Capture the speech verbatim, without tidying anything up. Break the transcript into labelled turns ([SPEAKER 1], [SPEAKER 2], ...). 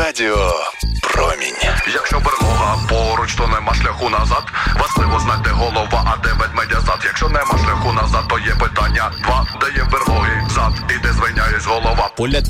[SPEAKER 1] Радіо Промінь.
[SPEAKER 2] Якщо берлога поруч, то нема шляху назад. Важливо знати голова, а де ведмедя зад. Якщо нема шляху назад, то є питання два. Де є в берлоги зад, і де звиняєсь голова.
[SPEAKER 3] Поряд